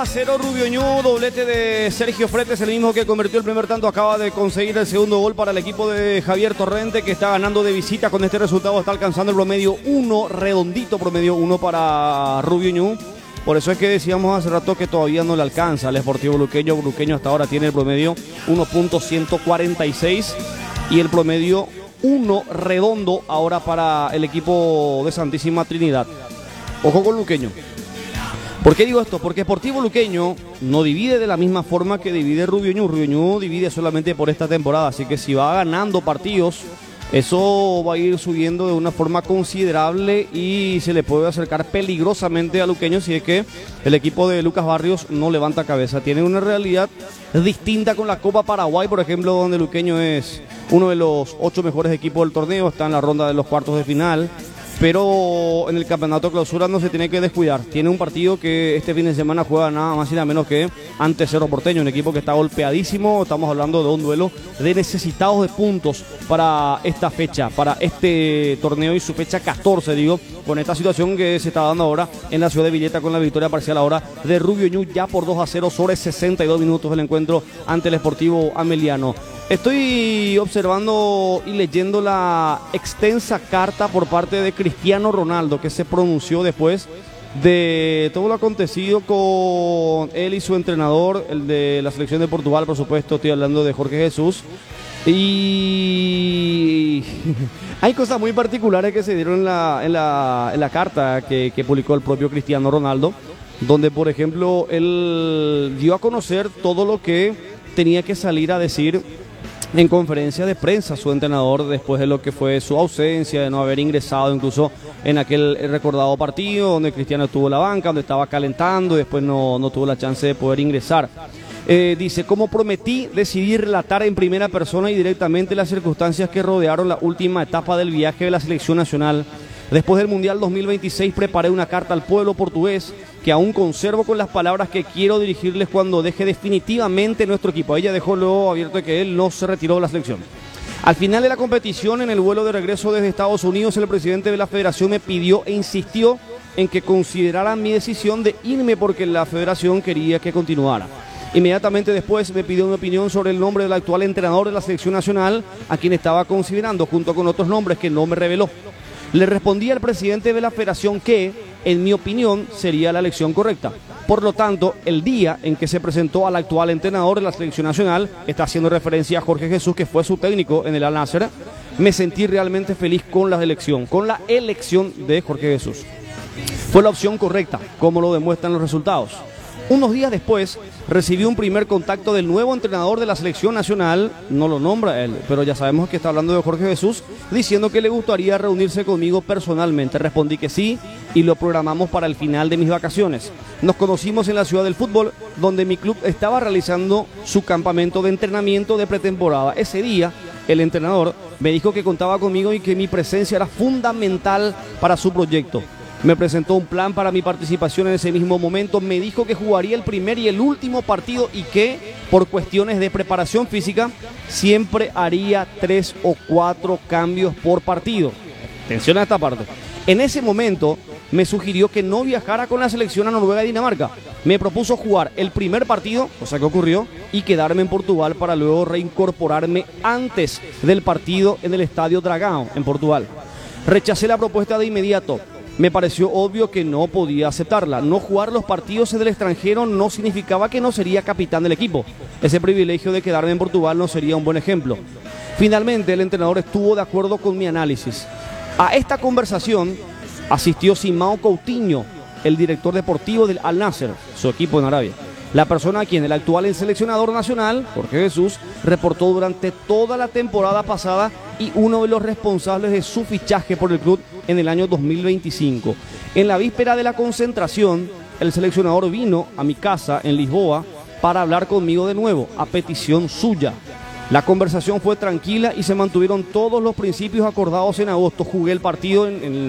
1-0 Rubio Ñu, doblete de Sergio Fretes, el mismo que convirtió el primer tanto, acaba de conseguir el segundo gol para el equipo de Javier Torrente, que está ganando de visita. Con este resultado está alcanzando el promedio 1, redondito promedio 1 para Rubio Ñu. Por eso es que decíamos hace rato que todavía no le alcanza al Sportivo Luqueño. Luqueño hasta ahora tiene el promedio 1.146 y el promedio 1 redondo ahora para el equipo de Santísima Trinidad. Ojo con Luqueño. ¿Por qué digo esto? Porque Sportivo Luqueño no divide de la misma forma que divide Rubio Ñu. Rubio Ñu divide solamente por esta temporada, así que si va ganando partidos, eso va a ir subiendo de una forma considerable y se le puede acercar peligrosamente a Luqueño si es que el equipo de Lucas Barrios no levanta cabeza. Tiene una realidad distinta con la Copa Paraguay, por ejemplo, donde Luqueño es uno de los 8 mejores equipos del torneo, está en la ronda de los cuartos de final. Pero en el campeonato clausura no se tiene que descuidar. Tiene un partido que este fin de semana juega nada más y nada menos que ante Cerro Porteño, un equipo que está golpeadísimo. Estamos hablando de un duelo de necesitados de puntos para esta fecha, para este torneo y su fecha 14, digo, con esta situación que se está dando ahora en la ciudad de Villeta con la victoria parcial ahora de Rubio Ñu ya por 2-0 sobre 62 minutos del encuentro ante el Sportivo Ameliano. Estoy observando y leyendo la extensa carta por parte de Cristiano Ronaldo, que se pronunció después de todo lo acontecido con él y su entrenador, el de la selección de Portugal, por supuesto. Estoy hablando de Jorge Jesús. Y hay cosas muy particulares que se dieron en la carta que publicó el propio Cristiano Ronaldo, donde, por ejemplo, él dio a conocer todo lo que tenía que salir a decir en conferencia de prensa su entrenador después de lo que fue su ausencia, de no haber ingresado incluso en aquel recordado partido donde Cristiano estuvo en la banca, donde estaba calentando y después no tuvo la chance de poder ingresar. Dice: como prometí, decidí relatar en primera persona y directamente las circunstancias que rodearon la última etapa del viaje de la selección nacional. Después del Mundial 2026 preparé una carta al pueblo portugués que aún conservo con las palabras que quiero dirigirles cuando deje definitivamente nuestro equipo. Ella dejó luego abierto que él no se retiró de la selección. Al final de la competición, en el vuelo de regreso desde Estados Unidos, el presidente de la federación me pidió e insistió en que consideraran mi decisión de irme porque la federación quería que continuara. Inmediatamente después me pidió mi opinión sobre el nombre del actual entrenador de la selección nacional, a quien estaba considerando junto con otros nombres que no me reveló. Le respondí al presidente de la federación que, en mi opinión, sería la elección correcta. Por lo tanto, el día en que se presentó al actual entrenador de la selección nacional, está haciendo referencia a Jorge Jesús, que fue su técnico en el Al Nassr, me sentí realmente feliz con la elección de Jorge Jesús. Fue la opción correcta, como lo demuestran los resultados. Unos días después, recibí un primer contacto del nuevo entrenador de la selección nacional, no lo nombra él, pero ya sabemos que está hablando de Jorge Jesús, diciendo que le gustaría reunirse conmigo personalmente. Respondí que sí y lo programamos para el final de mis vacaciones. Nos conocimos en la ciudad del fútbol, donde mi club estaba realizando su campamento de entrenamiento de pretemporada. Ese día, el entrenador me dijo que contaba conmigo y que mi presencia era fundamental para su proyecto. Me presentó un plan para mi participación en ese mismo momento. Me dijo que jugaría el primer y el último partido y que, por cuestiones de preparación física, siempre haría 3 o 4 cambios por partido. Atención a esta parte. En ese momento me sugirió que no viajara con la selección a Noruega y Dinamarca. Me propuso jugar el primer partido, cosa que ocurrió, y quedarme en Portugal para luego reincorporarme antes del partido en el Estadio Dragão, en Portugal. Rechacé la propuesta de inmediato. Me pareció obvio que no podía aceptarla. No jugar los partidos en el extranjero no significaba que no sería capitán del equipo. Ese privilegio de quedarme en Portugal no sería un buen ejemplo. Finalmente, el entrenador estuvo de acuerdo con mi análisis. A esta conversación asistió Simão Coutinho, el director deportivo del Al Nassr, su equipo en Arabia. La persona a quien el actual seleccionador nacional, Jorge Jesús, reportó durante toda la temporada pasada y uno de los responsables de su fichaje por el club en el año 2025. En la víspera de la concentración, el seleccionador vino a mi casa en Lisboa para hablar conmigo de nuevo, a petición suya. La conversación fue tranquila y se mantuvieron todos los principios acordados en agosto. Jugué el partido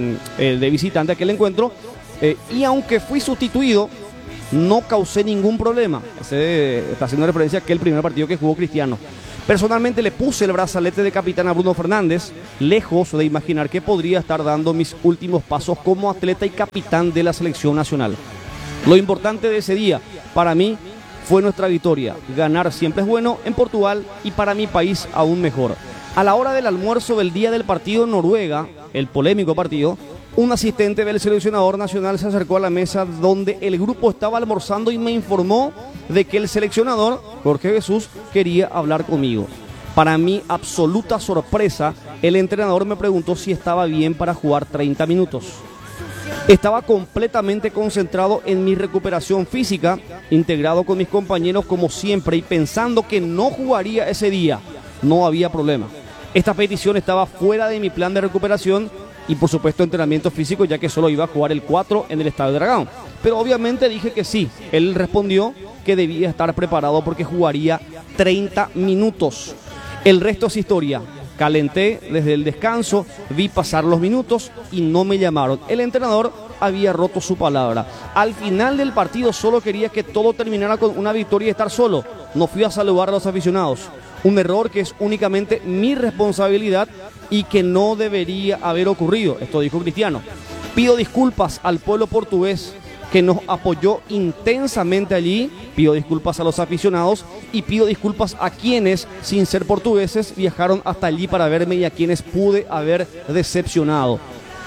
de visitante a aquel encuentro y aunque fui sustituido, no causé ningún problema. Está haciendo referencia a aquel primer partido que jugó Cristiano. Personalmente le puse el brazalete de capitán a Bruno Fernández, lejos de imaginar que podría estar dando mis últimos pasos como atleta y capitán de la selección nacional. Lo importante de ese día Para mí fue nuestra victoria. Ganar siempre es bueno en Portugal y para mi país aún mejor. A la hora del almuerzo del día del partido en Noruega, el polémico partido, un asistente del seleccionador nacional se acercó a la mesa donde el grupo estaba almorzando y me informó de que el seleccionador, Jorge Jesús, quería hablar conmigo. Para mi absoluta sorpresa, el entrenador me preguntó si estaba bien para jugar 30 minutos. Estaba completamente concentrado en mi recuperación física, integrado con mis compañeros como siempre y pensando que no jugaría ese día. No había problema. Esta petición estaba fuera de mi plan de recuperación y por supuesto entrenamiento físico, ya que solo iba a jugar el 4 en el Estadio Dragão. Pero obviamente dije que sí. Él respondió que debía estar preparado porque jugaría 30 minutos. El resto es historia. Calenté desde el descanso, vi pasar los minutos y no me llamaron. El entrenador había roto su palabra. Al final del partido solo quería que todo terminara con una victoria y estar solo. No fui a saludar a los aficionados. Un error que es únicamente mi responsabilidad y que no debería haber ocurrido. Esto dijo Cristiano. Pido disculpas al pueblo portugués que nos apoyó intensamente allí. Pido disculpas a los aficionados y pido disculpas a quienes, sin ser portugueses, viajaron hasta allí para verme y a quienes pude haber decepcionado.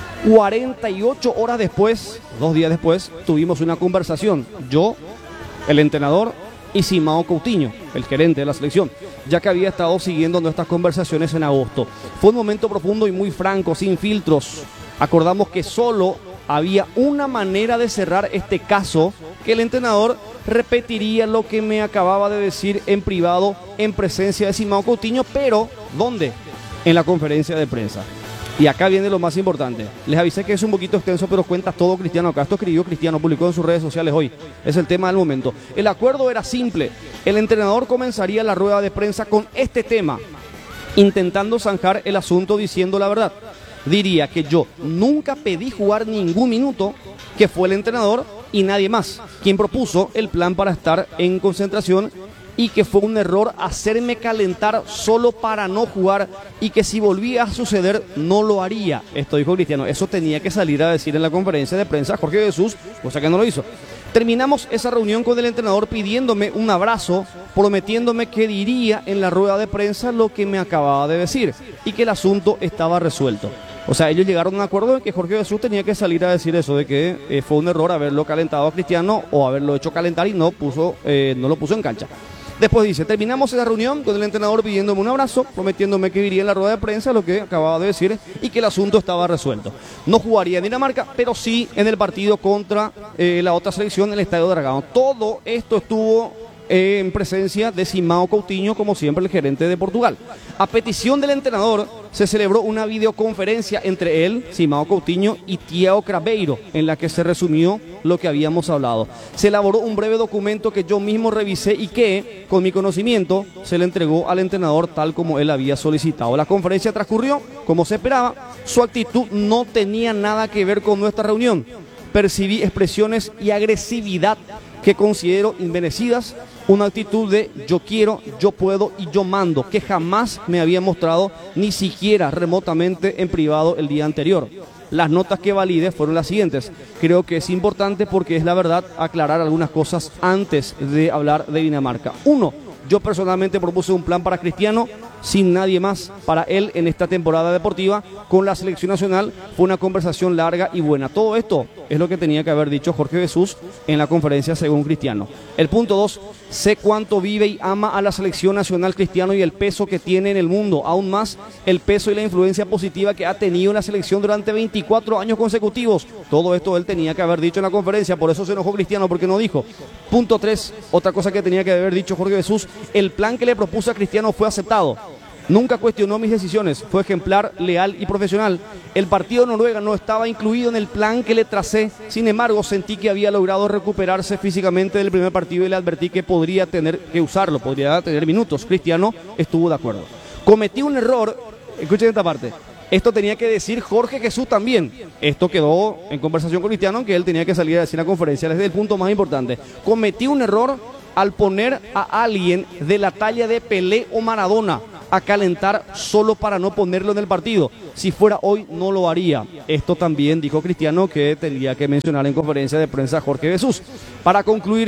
48 horas después, 2 días después, tuvimos una conversación. Yo, el entrenador y Simão Coutinho, el gerente de la selección, ya que había estado siguiendo nuestras conversaciones en agosto. Fue un momento profundo y muy franco, sin filtros. Acordamos que solo había una manera de cerrar este caso, que el entrenador repetiría lo que me acababa de decir en privado en presencia de Simão Coutinho, pero ¿dónde? En la conferencia de prensa. Y acá viene lo más importante. Les avisé que es un poquito extenso, pero cuenta todo Cristiano acá. Esto escribió Cristiano, publicó en sus redes sociales hoy. Es el tema del momento. El acuerdo era simple. El entrenador comenzaría la rueda de prensa con este tema, intentando zanjar el asunto diciendo la verdad. Diría que yo nunca pedí jugar ningún minuto, que fue el entrenador y nadie más quien propuso el plan para estar en concentración y que fue un error hacerme calentar solo para no jugar y que si volvía a suceder no lo haría. Esto dijo Cristiano. Eso tenía que salir a decir en la conferencia de prensa Jorge Jesús, cosa que no lo hizo. Terminamos esa reunión con el entrenador pidiéndome un abrazo, prometiéndome que diría en la rueda de prensa lo que me acababa de decir y que el asunto estaba resuelto. O sea, ellos llegaron a un acuerdo de que Jorge Jesús tenía que salir a decir eso, de que fue un error haberlo calentado a Cristiano o haberlo hecho calentar y no lo puso en cancha. Después dice, terminamos esa reunión con el entrenador pidiéndome un abrazo, prometiéndome que diría en la rueda de prensa lo que acababa de decir y que el asunto estaba resuelto. No jugaría en Dinamarca, pero sí en el partido contra la otra selección en el Estadio Dragão. Todo esto estuvo en presencia de Simão Coutinho, como siempre el gerente de Portugal. A petición del entrenador se celebró una videoconferencia entre él, Simão Coutinho, y Thiago Craveiro, en la que se resumió lo que habíamos hablado. Se elaboró un breve documento que yo mismo revisé y que, con mi conocimiento, se le entregó al entrenador tal como él había solicitado. La conferencia transcurrió como se esperaba. Su actitud no tenía nada que ver con nuestra reunión. Percibí expresiones y agresividad que considero inmerecidas, una actitud de yo quiero, yo puedo y yo mando, que jamás me había mostrado ni siquiera remotamente en privado el día anterior. Las notas que validé fueron las siguientes. Creo que es importante porque es la verdad aclarar algunas cosas antes de hablar de Dinamarca. 1. Yo personalmente propuse un plan para Cristiano sin nadie más para él en esta temporada deportiva con la selección nacional. Fue una conversación larga y buena. Todo esto es lo que tenía que haber dicho Jorge Jesús en la conferencia según Cristiano. El punto 2, sé cuánto vive y ama a la selección nacional Cristiano y el peso que tiene en el mundo, aún más el peso y la influencia positiva que ha tenido en la selección durante 24 años consecutivos. Todo esto él tenía que haber dicho en la conferencia, por eso se enojó Cristiano porque no dijo. Punto 3, otra cosa que tenía que haber dicho Jorge Jesús, el plan que le propuso a Cristiano fue aceptado. Nunca cuestionó mis decisiones, fue ejemplar, leal y profesional. El partido de Noruega no estaba incluido en el plan que le tracé, sin embargo sentí que había logrado recuperarse físicamente del primer partido y le advertí que podría tener que usarlo, podría tener minutos. Cristiano estuvo de acuerdo. Cometí un error, escuchen esta parte, esto tenía que decir Jorge Jesús también. Esto quedó en conversación con Cristiano, aunque él tenía que salir a decir en la conferencia, desde el punto más importante. Cometí un error al poner a alguien de la talla de Pelé o Maradona a calentar solo para no ponerlo en el partido. Si fuera hoy, no lo haría. Esto también dijo Cristiano que tendría que mencionar en conferencia de prensa Jorge Jesús. Para concluir,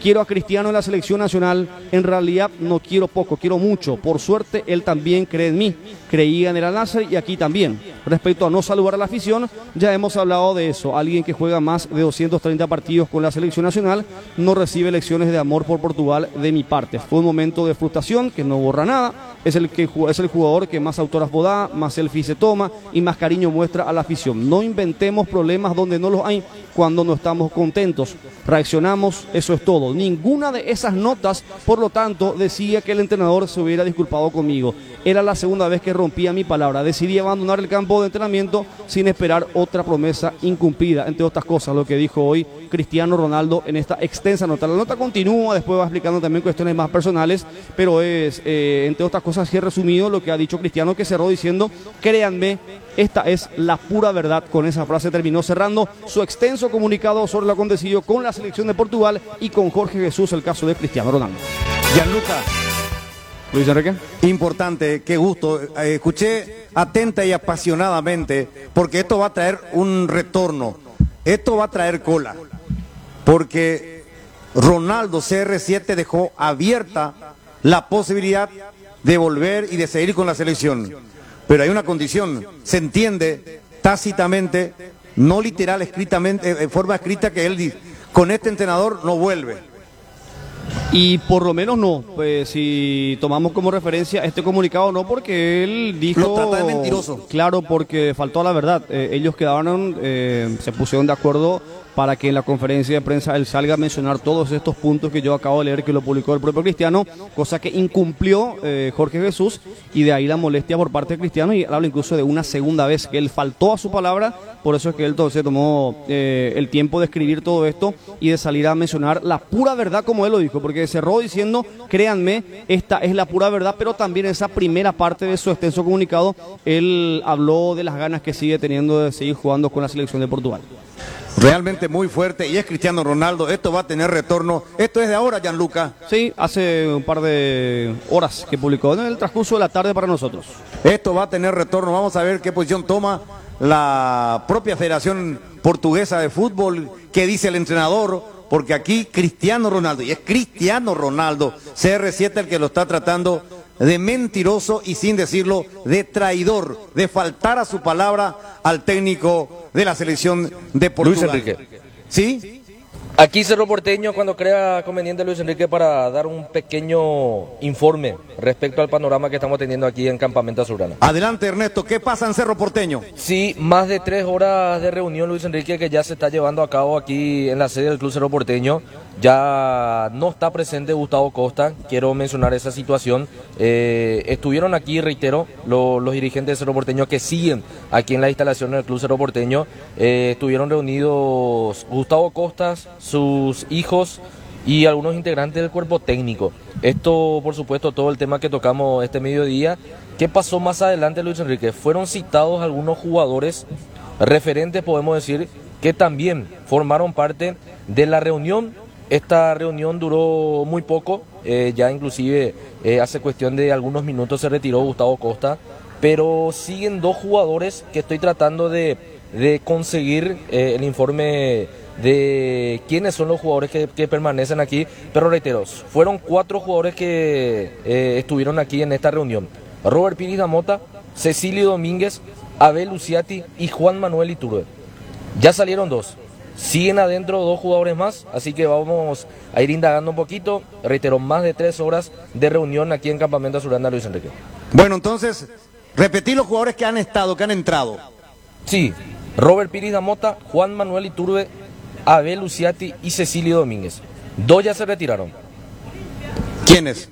quiero a Cristiano en la selección nacional, en realidad no quiero poco, quiero mucho. Por suerte, él también cree en mí, creía en el Al-Nassr y aquí también. Respecto a no saludar a la afición, ya hemos hablado de eso. Alguien que juega más de 230 partidos con la selección nacional no recibe lecciones de amor por Portugal de mi parte. Fue un momento de frustración que no borra nada. Es el jugador que más autógrafos da, más selfies se toma y más cariño muestra a la afición. No inventemos problemas donde no los hay cuando no estamos contentos. Reaccionamos, eso es todo. Ninguna de esas notas, por lo tanto, decía que el entrenador se hubiera disculpado conmigo. Era la segunda vez que rompía mi palabra. Decidí abandonar el campo de entrenamiento sin esperar otra promesa incumplida. Entre otras cosas, lo que dijo hoy Cristiano Ronaldo en esta extensa nota. La nota continúa, después va explicando también cuestiones más personales, pero es, entre otras cosas, así resumido lo que ha dicho Cristiano, que cerró diciendo: créanme, esta es la pura verdad. Con esa frase terminó cerrando su extenso comunicado sobre lo acontecido con la selección de Portugal y con Jorge Jesús, el caso de Cristiano Ronaldo. Gianluca. Luis Enrique. Importante, qué gusto. Escuché atenta y apasionadamente, porque esto va a traer un retorno, esto va a traer cola, porque Ronaldo CR7 dejó abierta la posibilidad de volver y de seguir con la selección. Pero hay una condición, se entiende tácitamente, no literal, escritamente, en forma escrita, que él dice: con este entrenador no vuelve. Y por lo menos no, pues si tomamos como referencia este comunicado, no, porque él dijo... Lo trata de mentiroso. Claro, porque faltó a la verdad. Ellos quedaron, se pusieron de acuerdo para que en la conferencia de prensa él salga a mencionar todos estos puntos que yo acabo de leer, que lo publicó el propio Cristiano, cosa que incumplió Jorge Jesús, y de ahí la molestia por parte de Cristiano, y habla incluso de una segunda vez que él faltó a su palabra. Por eso es que él se tomó el tiempo de escribir todo esto y de salir a mencionar la pura verdad, como él lo dijo, porque cerró diciendo: créanme, esta es la pura verdad. Pero también en esa primera parte de su extenso comunicado, él habló de las ganas que sigue teniendo de seguir jugando con la selección de Portugal. Realmente muy fuerte, y es Cristiano Ronaldo. Esto va a tener retorno. Esto es de ahora, Gianluca. Sí, hace un par de horas que publicó, en el transcurso de la tarde para nosotros. Esto va a tener retorno. Vamos a ver qué posición toma la propia Federación Portuguesa de Fútbol, qué dice el entrenador, porque aquí Cristiano Ronaldo, y es Cristiano Ronaldo CR7 el que lo está tratando de mentiroso y, sin decirlo, de traidor, de faltar a su palabra al técnico de la selección de Portugal. Luis Enrique. ¿Sí? Aquí Cerro Porteño, cuando crea conveniente, Luis Enrique, para dar un pequeño informe respecto al panorama que estamos teniendo aquí en Campamento Azulgrana. Adelante, Ernesto, ¿qué pasa en Cerro Porteño? Sí, más de 3 horas de reunión, Luis Enrique, que ya se está llevando a cabo aquí en la sede del Club Cerro Porteño. Ya no está presente Gustavo Costa, quiero mencionar esa situación. Estuvieron aquí, reitero, los dirigentes de Cerro Porteño que siguen aquí en la instalación del Club Cerro Porteño. Estuvieron reunidos Gustavo Costa, sus hijos y algunos integrantes del cuerpo técnico. Esto, por supuesto, todo el tema que tocamos este mediodía. ¿Qué pasó más adelante, Luis Enrique? Fueron citados algunos jugadores referentes, podemos decir, que también formaron parte de la reunión. Esta reunión duró muy poco, ya inclusive hace cuestión de algunos minutos se retiró Gustavo Costa, pero siguen 2 jugadores que estoy tratando de conseguir el informe de quiénes son los jugadores que permanecen aquí, pero reitero, fueron 4 jugadores que estuvieron aquí en esta reunión: Robert Pires da Mota, Cecilio Domínguez, Abel Luciati y Juan Manuel Iturbe. Ya salieron 2. Siguen adentro 2 jugadores más, así que vamos a ir indagando un poquito. Reitero, más de 3 horas de reunión aquí en Campamento Azulgrana, Luis Enrique. Bueno, entonces, repetí los jugadores que han estado, que han entrado. Sí, Robert Pires da Mota, Juan Manuel Iturbe, Abel Luciati y Cecilio Domínguez. 2 ya se retiraron. ¿Quiénes?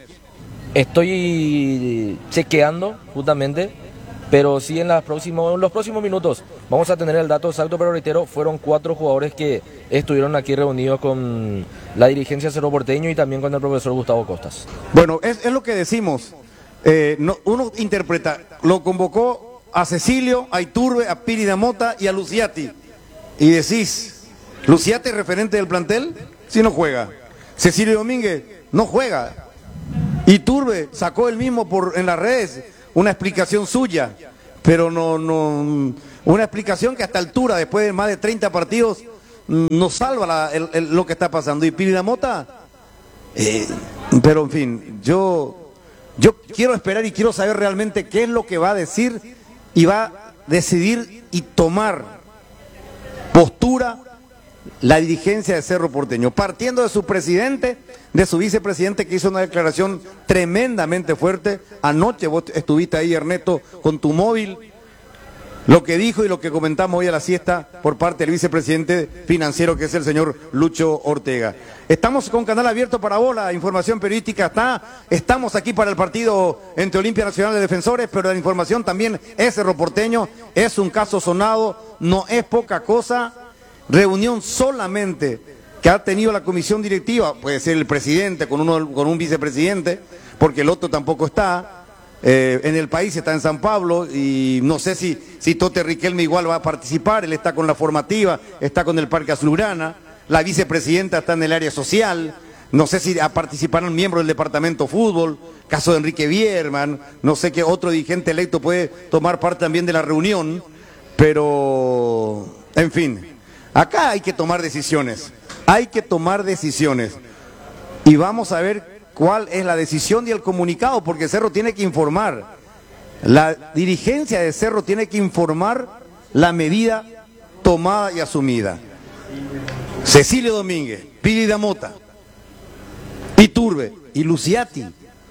Estoy chequeando justamente, pero sí en los próximos minutos vamos a tener el dato exacto, pero reitero, fueron 4 jugadores que estuvieron aquí reunidos con la dirigencia Cerro Porteño y también con el profesor Gustavo Costas. Bueno, es lo que decimos. Uno interpreta, lo convocó a Cecilio, a Iturbe, a Pires da Mota y a Luciati. Y decís, ¿Luciati es referente del plantel? Si no juega. Cecilio Domínguez no juega. Iturbe sacó él mismo en las redes una explicación suya, pero no una explicación que a esta altura, después de más de 30 partidos, no salva lo que está pasando. Y Pires da Mota Pero en fin, yo quiero esperar y quiero saber realmente qué es lo que va a decir y va a decidir y tomar postura la dirigencia de Cerro Porteño, partiendo de su presidente, de su vicepresidente, que hizo una declaración tremendamente fuerte. Anoche vos estuviste ahí, Ernesto, con tu móvil, lo que dijo y lo que comentamos hoy a la siesta por parte del vicepresidente financiero, que es el señor Lucho Ortega. Estamos con canal abierto para vos, la información periodística estamos aquí para el partido entre Olimpia Nacional de Defensores, pero la información también es Cerro Porteño, es un caso sonado, no es poca cosa. Reunión solamente que ha tenido la comisión directiva, puede ser el presidente con un vicepresidente, porque el otro tampoco está. En el país está en San Pablo y no sé si Tote Riquelme igual va a participar. Él está con la formativa, está con el Parque Azulgrana, la vicepresidenta está en el área social, no sé si participarán miembros del departamento fútbol, caso de Enrique Bierman, no sé qué otro dirigente electo puede tomar parte también de la reunión, pero en fin, acá hay que tomar decisiones y vamos a ver cuál es la decisión y el comunicado, porque Cerro tiene que informar, la dirigencia de Cerro tiene que informar la medida tomada y asumida. Cecilio Domínguez, Piri Damota, Iturbe y Luciati,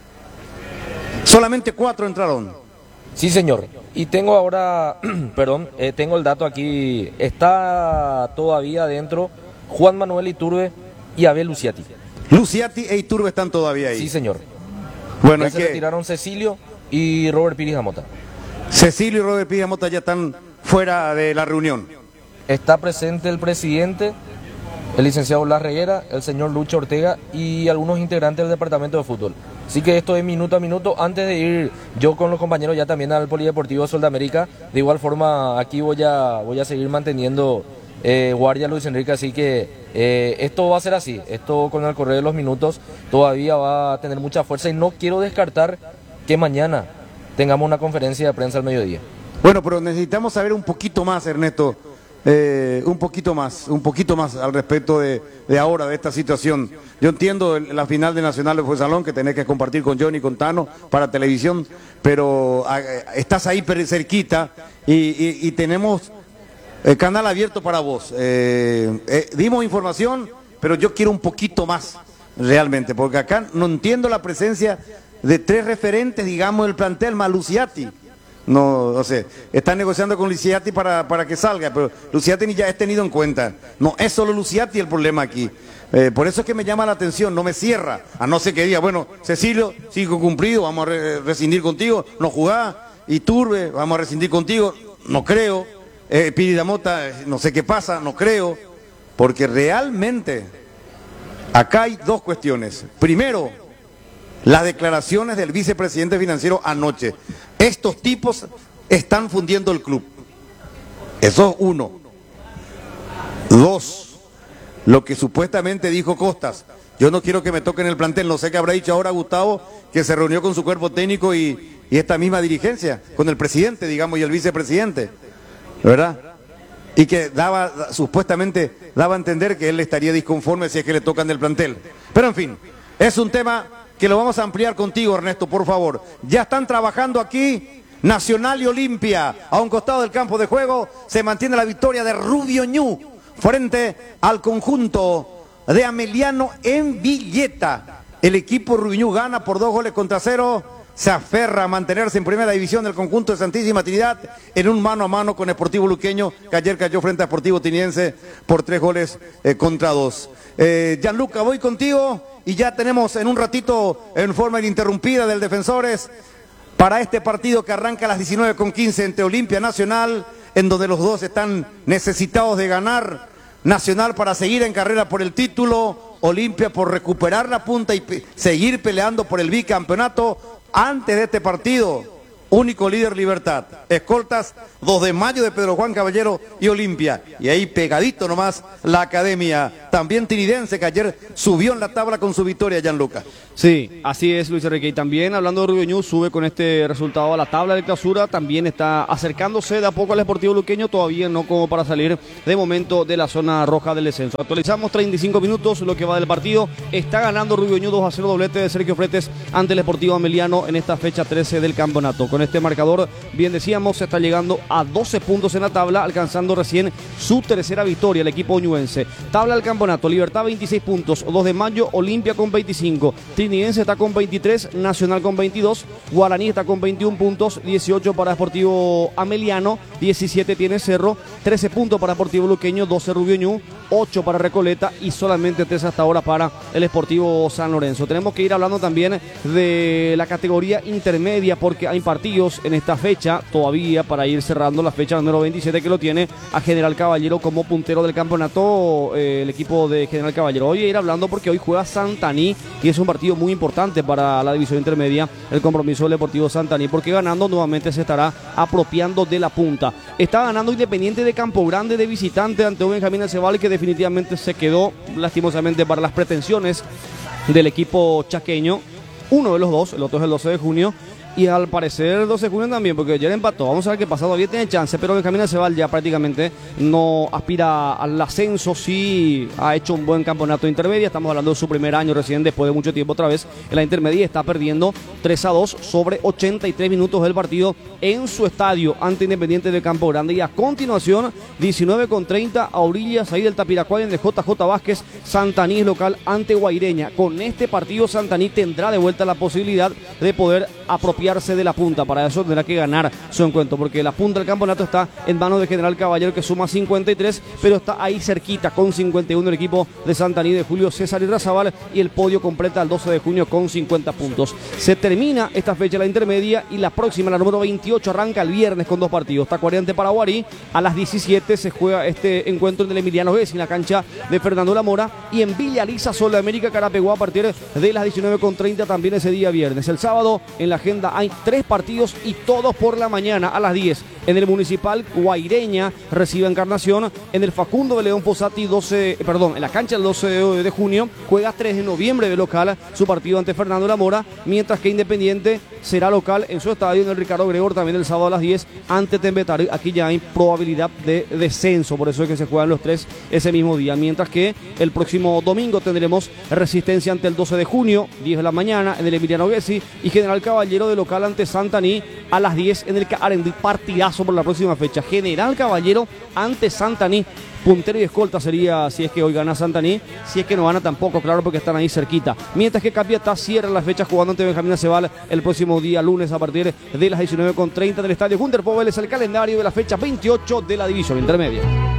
solamente 4 entraron. Sí, señor. Y tengo ahora, perdón, tengo el dato aquí, está todavía adentro Juan Manuel Iturbe y Abel Luciati. Luciati e Iturbe están todavía ahí. Sí, señor. Bueno, ya se retiraron Cecilio y Robert Piri Damota. Cecilio y Robert Piri Damota ya están fuera de la reunión. Está presente el presidente, el licenciado Blas Reguera, el señor Lucho Ortega y algunos integrantes del departamento de fútbol. Así que esto es minuto a minuto. Antes de ir yo con los compañeros ya también al Polideportivo Sol de América, de igual forma aquí voy a seguir manteniendo guardia Luis Enrique, así que esto va a ser así, esto con el correr de los minutos todavía va a tener mucha fuerza y no quiero descartar que mañana tengamos una conferencia de prensa al mediodía. Bueno, pero necesitamos saber un poquito más, Ernesto, un poquito más al respecto de ahora, de esta situación. Yo entiendo la final de Nacional de Fuensalón que tenés que compartir con Johnny y con Tano para televisión, pero estás ahí cerquita y tenemos canal abierto para vos. Dimos información, pero yo quiero un poquito más, realmente, porque acá no entiendo la presencia de 3 referentes, digamos, del plantel, más Luciati. No sé, están negociando con Luciati para que salga, pero Luciati ni ya es tenido en cuenta. No es solo Luciati el problema aquí. Por eso es que me llama la atención, no me cierra, a no ser que diga, bueno, Cecilio, sigo cumplido, vamos a rescindir contigo, no jugás, Iturbe, vamos a rescindir contigo, no creo. Piri Damota, no sé qué pasa, no creo, porque realmente acá hay 2 cuestiones. Primero, las declaraciones del vicepresidente financiero anoche. Estos tipos están fundiendo el club. Eso es 1. 2, lo que supuestamente dijo Costas. Yo no quiero que me toquen el plantel, no sé qué habrá dicho ahora Gustavo, que se reunió con su cuerpo técnico y esta misma dirigencia, con el presidente, digamos, y el vicepresidente, ¿verdad? Y que supuestamente daba a entender que él estaría disconforme si es que le tocan del plantel. Pero en fin, es un tema que lo vamos a ampliar contigo, Ernesto, por favor. Ya están trabajando aquí Nacional y Olimpia. A un costado del campo de juego se mantiene la victoria de Rubio Ñu frente al conjunto de Ameliano en Villeta. El equipo Rubio Ñu gana por 2-0. Se aferra a mantenerse en primera división del conjunto de Santísima Trinidad en un mano a mano con Sportivo Luqueño, que ayer cayó frente a Sportivo Tiniense por 3-2. Gianluca, voy contigo y ya tenemos en un ratito en forma ininterrumpida del Defensores para este partido que arranca a las 19:15 entre Olimpia Nacional, en donde los dos están necesitados de ganar. Nacional para seguir en carrera por el título, Olimpia por recuperar la punta y seguir peleando por el bicampeonato. Antes de este partido, único líder Libertad. Escoltas 2 de Mayo de Pedro Juan Caballero y Olimpia. Y ahí pegadito nomás la Academia, también tinidense, que ayer subió en la tabla con su victoria, Gianluca. Sí, así es, Luis Enrique. Y también hablando de Rubio Ñu, sube con este resultado a la tabla de clausura. También está acercándose de a poco al Sportivo Luqueño, todavía no como para salir de momento de la zona roja del descenso. Actualizamos 35 minutos lo que va del partido. Está ganando Rubio Ñu 2-0, doblete de Sergio Fretes ante el Sportivo Ameliano en esta fecha 13 del campeonato. Con este marcador, bien decíamos, se está llegando a 12 puntos en la tabla, alcanzando recién su tercera victoria el equipo ñuense. Tabla del campeonato, Libertad 26 puntos, 2 de Mayo, Olimpia con 25, Trinidense está con 23, Nacional con 22, Guaraní está con 21 puntos, 18 para Sportivo Ameliano, 17 tiene Cerro, 13 puntos para Sportivo Luqueño, 12 Rubio Ñu, 8 para Recoleta y solamente 3 hasta ahora para el Sportivo San Lorenzo. Tenemos que ir hablando también de la categoría intermedia porque hay partidos en esta fecha todavía para ir cerrando la fecha número 27 que lo tiene a General Caballero como puntero del campeonato, el equipo de General Caballero. Hoy ir hablando porque hoy juega Santaní y es un partido muy importante para la división intermedia, el compromiso del Deportivo Santaní, porque ganando nuevamente se estará apropiando de la punta. Está ganando Independiente de Campo Grande de visitante ante un Benjamín Acebal que definitivamente se quedó lastimosamente para las pretensiones del equipo chaqueño. Uno de los dos, el otro es el 12 de junio. Y al parecer el 12 de junio también, porque ayer empató. Vamos a ver qué pasa, todavía tiene chance, pero Benjamín Acebal ya prácticamente no aspira al ascenso. Sí ha hecho un buen campeonato de intermedia, estamos hablando de su primer año recién, después de mucho tiempo otra vez en la intermedia. Está perdiendo 3-2 sobre 83 minutos del partido en su estadio ante Independiente de Campo Grande. Y a continuación, 19:30 a orillas ahí del Tapiracuay en el JJ Vázquez, Santaní es local ante Guaireña. Con este partido Santaní tendrá de vuelta la posibilidad de poder apropiarse de la punta. Para eso tendrá que ganar su encuentro, porque la punta del campeonato está en manos de General Caballero, que suma 53, pero está ahí cerquita con 51 el equipo de Santaní de Julio César Irrazabal, y el podio completa el 12 de junio con 50 puntos. Se termina esta fecha la intermedia y la próxima, la número 28, arranca el viernes con 2 partidos. Tacuarí ante Paraguarí, a las 17 se juega este encuentro del Emiliano Gessi en la cancha de Fernando Lamora, y en Villa Lisa, Sol de América, Carapeguá, a partir de las 19:30 también ese día viernes. El sábado en la agenda hay 3 partidos y todos por la mañana a las 10. En el Municipal, Guaireña recibe a Encarnación. En el Facundo de León Fossati, en la cancha del 12 de junio, juega 3 de noviembre de local su partido ante Fernando Lamora, mientras que Independiente será local en su estadio en el Ricardo Gregor también el sábado a las 10 ante Tembetario. Aquí ya hay probabilidad de descenso, por eso es que se juegan los 3 ese mismo día, mientras que el próximo domingo tendremos Resistencia ante el 12 de junio, 10 de la mañana en el Emiliano Gessi, y General Caballero de local ante Santaní a las 10 en el Carendí. Partidazo por la próxima fecha, General Caballero ante Santaní. Puntero y escolta sería si es que hoy gana Santaní, si es que no gana tampoco, claro, porque están ahí cerquita. Mientras que Capiatá cierra las fechas jugando ante Benjamín Acebal el próximo día lunes a partir de las 19:30 del estadio Gunter Pobel. Es el calendario de la fecha 28 de la división intermedia.